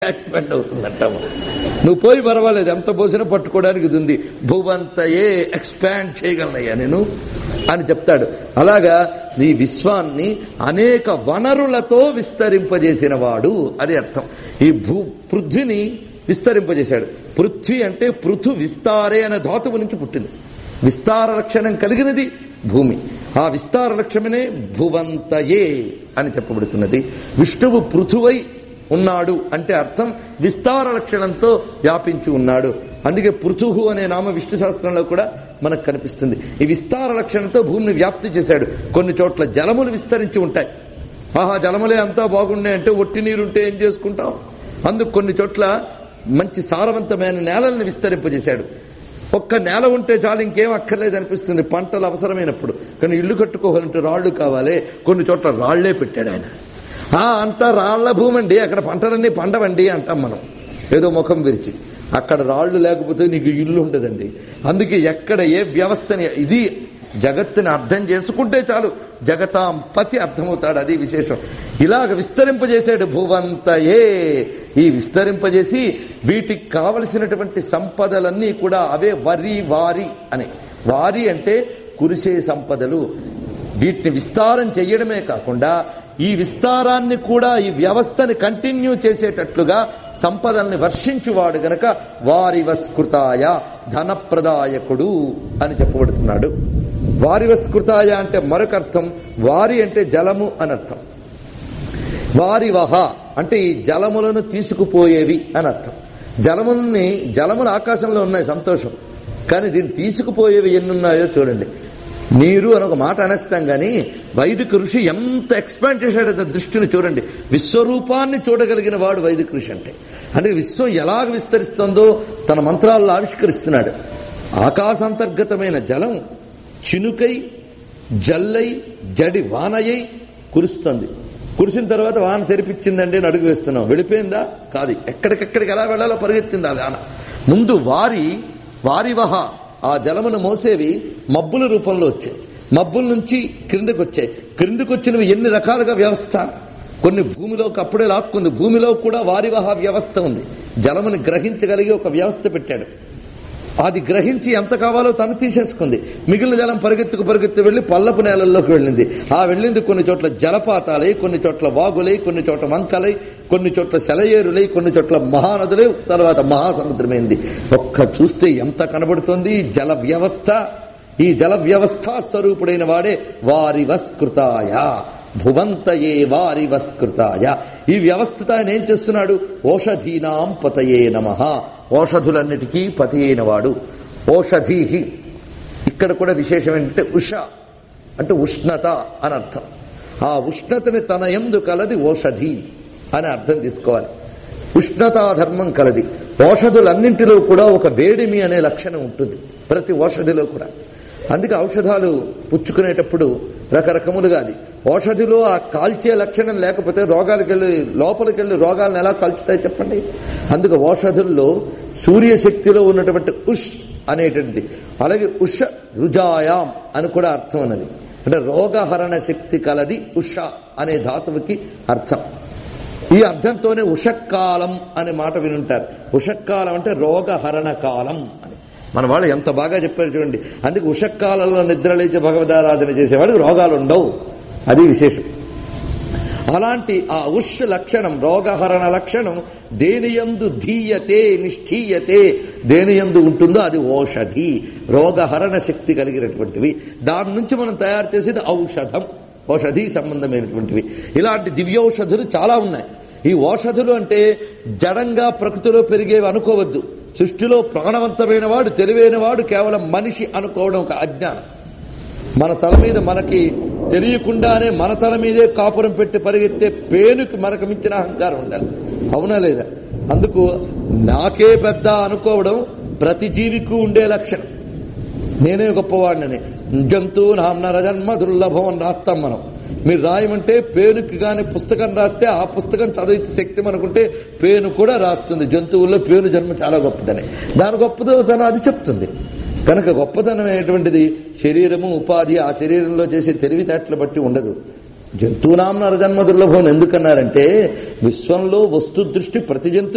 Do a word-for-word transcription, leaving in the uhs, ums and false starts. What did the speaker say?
Expand అవుతుందంటాము. నువ్వు పోయి పర్వాలేదు, ఎంత పోసినా పట్టుకోవడానికి ఇది ఉంది. భువంతయే ఎక్స్పాండ్ చేయగలనయ్యా నేను అని చెప్తాడు. అలాగా ఈ విశ్వాన్ని అనేక వనరులతో విస్తరింపజేసిన వాడు, అది అర్థం. ఈ భూ పృథ్వీని విస్తరింపజేశాడు. పృథ్వీ అంటే పృథు విస్తారే అనే ధాతువు నుంచి పుట్టింది. విస్తార లక్షణం కలిగినది భూమి. ఆ విస్తార లక్షణమే భువంతయే అని చెప్పబడుతున్నది. విష్ణువు పృథువై ఉన్నాడు అంటే అర్థం విస్తార లక్షణంతో వ్యాపించి ఉన్నాడు. అందుకే పృథుహు అనే నామ విష్ణు శాస్త్రంలో కూడా మనకు కనిపిస్తుంది. ఈ విస్తార లక్షణంతో భూమిని వ్యాప్తి చేశాడు. కొన్ని చోట్ల జలములు విస్తరించి ఉంటాయి. ఆహా, జలములే అంతా బాగున్నాయంటే ఒట్టి నీరుంటే ఏం చేసుకుంటాం? అందుకు కొన్ని చోట్ల మంచి సారవంతమైన నేలల్ని విస్తరింపజేశాడు. ఒక్క నేల ఉంటే చాలు, ఇంకేం అక్కర్లేదు అనిపిస్తుంది పంటలు అవసరమైనప్పుడు. కానీ ఇల్లు కట్టుకోవాలంటే రాళ్లు కావాలి. కొన్ని చోట్ల రాళ్లే పెట్టాడు ఆయన. ఆ అంతా రాళ్ల భూమి అండి, అక్కడ పంటలన్నీ పండవండి అంటాం మనం ఏదో ముఖం విరిచి. అక్కడ రాళ్లు లేకపోతే నీకు ఇల్లు ఉండదండి. అందుకే ఎక్కడ ఏ వ్యవస్థని, ఇది జగత్తుని అర్థం చేసుకుంటే చాలు జగతాం పతి అర్థమవుతాడు. అది విశేషం. ఇలాగ విస్తరింపజేశాడు భువంతయే. ఈ విస్తరింపజేసి వీటికి కావలసినటువంటి సంపదలన్నీ కూడా అవే వరి వారి అని. వారి అంటే కురిసే సంపదలు. వీటిని విస్తారం చెయ్యడమే కాకుండా ఈ విస్తారాన్ని కూడా ఈ వ్యవస్థని కంటిన్యూ చేసేటట్లుగా సంపదల్ని వర్షించువాడు గనక వారివస్కృతాయ ధనప్రదాయకుడు అని చెప్పబడుతున్నాడు. వారివస్కృతాయ అంటే మరొక అర్థం, వారి అంటే జలము అని అర్థం. వారివహ అంటే ఈ జలములను తీసుకుపోయేవి అని అర్థం. జలముల్ని జలములు ఆకాశంలో ఉన్నాయి, సంతోషం. కానీ దీన్ని తీసుకుపోయేవి ఎన్నున్నాయో చూడండి. నీరు అని ఒక మాట అనేస్తాం కానీ వైదిక ఋషి ఎంత ఎక్స్పాండ్ చేశాడు దృష్టిని చూడండి. విశ్వరూపాన్ని చూడగలిగిన వాడు వైదిక ఋషి అంటే. అంటే విశ్వం ఎలాగ విస్తరిస్తుందో తన మంత్రాల్లో ఆవిష్కరిస్తున్నాడు. ఆకాశాంతర్గతమైన జలం చినుకై జల్లై జడి వానయ్యి కురుస్తుంది. కురిసిన తర్వాత వాన తెరిపించిందండి అని అడుగు వేస్తున్నాం. వెళ్ళిపోయిందా? కాదు. ఎక్కడికెక్కడికి ఎలా వెళ్లాలో పరిగెత్తింది ఆ వాన. ముందు వారి వారివహ ఆ జలమును మోసేవి మబ్బుల రూపంలో వచ్చాయి. మబ్బుల నుంచి క్రిందకు వచ్చాయి. క్రిందకు వచ్చినవి ఎన్ని రకాలుగా వ్యవస్థ. కొన్ని భూమిలోకి అప్పుడే లాక్కుంది. భూమిలో కూడా వారివహ వ్యవస్థ ఉంది. జలముని గ్రహించగలిగి ఒక వ్యవస్థ పెట్టాడు. అది గ్రహించి ఎంత కావాలో తను తీసేసుకుంది. మిగిలిన జలం పరిగెత్తుకు పరిగెత్తు వెళ్లి పల్లపు నేలల్లోకి వెళ్ళింది. ఆ వెళ్ళింది కొన్ని చోట్ల జలపాతాలై, కొన్ని చోట్ల వాగులై, కొన్ని చోట్ల వంకలై, కొన్ని చోట్ల సెలయేరులై, కొన్ని చోట్ల మహానదులై, తర్వాత మహాసముద్రమైంది. ఒక్క చూస్తే ఎంత కనబడుతుంది జల వ్యవస్థ. ఈ జల వ్యవస్థ స్వరూపుడైన వాడే వారివస్కృతాయ భువంతయే వారివస్కృతాయ. ఈ వ్యవస్థతో ఆయన ఏం చేస్తున్నాడు? ఓషధీనాం పతయే నమః. ఓషధులన్నిటికీ పతి అయిన వాడు. ఓషధీహి ఇక్కడ కూడా విశేషం ఏంటంటే ఉష అంటే ఉష్ణత అని అర్థం. ఆ ఉష్ణతని తన యందు కలది ఓషధి అని అర్థం తీసుకోవాలి. ఉష్ణతాధర్మం కలది. ఓషధులన్నింటిలో కూడా ఒక వేడిమి అనే లక్షణం ఉంటుంది ప్రతి ఓషధిలో కూడా. అందుకే ఔషధాలు పుచ్చుకునేటప్పుడు రకరకములుగా అది ఓషధిలో ఆ కాల్చే లక్షణం లేకపోతే రోగాలకు వెళ్ళి లోపలికి వెళ్ళి రోగాలను ఎలా కాల్చుతాయి చెప్పండి. అందుకే ఓషధుల్లో సూర్యశక్తిలో ఉన్నటువంటి ఉష్ అనేటువంటి, అలాగే ఉష రుజాయాం అని కూడా అర్థం అన్నది. అంటే రోగహరణ శక్తి కలది ఉష అనే ధాతువుకి అర్థం. ఈ అర్థంతోనే ఉషక్కాలం అనే మాట వినుంటారు. ఉషక్కాలం అంటే రోగహరణ కాలం అని. మన వాళ్ళు ఎంత బాగా చెప్పారు చూడండి. అందుకే ఉషక్కాలంలో నిద్రలేచి భగవదారాధన చేసేవాడికి రోగాలు ఉండవు. అది విశేషం. అలాంటి ఆ ఉష్ లక్షణం, రోగహరణ లక్షణం దేనియందు ధీయతే నిష్ఠీయతే, దేనియందు ఉంటుందో అది ఓషధి. రోగహరణ శక్తి కలిగినటువంటివి. దాని నుంచి మనం తయారు చేసేది ఔషధం, ఓషధి సంబంధమైనటువంటివి. ఇలాంటి దివ్యౌషధులు చాలా ఉన్నాయి. ఈ ఓషధులు అంటే జడంగా ప్రకృతిలో పెరిగేవి అనుకోవద్దు. సృష్టిలో ప్రాణవంతమైన వాడు, తెలివైన వాడు కేవలం మనిషి అనుకోవడం ఒక అజ్ఞానం. మన తల మీద మనకి తెలియకుండానే మన తల మీదే కాపురం పెట్టి పరిగెత్తే పేనుకి మనకు మించిన అహంకారం ఉండాలి. అవునా లేదా? అందుకు నాకే పెద్ద అనుకోవడం ప్రతి జీవికి ఉండే లక్షణం. నేనే గొప్పవాడినని. జంతువు నాన్న జన్మ దుర్లభం అని రాస్తాం మనం. మీరు రాయమంటే పేనుకి కానీ పుస్తకం రాస్తే ఆ పుస్తకం చదివితే శక్తి మనకుంటే పేను కూడా రాస్తుంది. జంతువుల్లో పేను జన్మ చాలా గొప్పదని. దాని గొప్పదనం అది చెప్తుంది. కనుక గొప్పతనం అనేటువంటిది శరీరము, ఉపాధి, ఆ శరీరంలో చేసే తెలివితేటలు బట్టి ఉండదు. జంతువునాం నరజన్మ దుర్లభం ఎందుకన్నారంటే విశ్వంలో వస్తు దృష్టి ప్రతి జంతు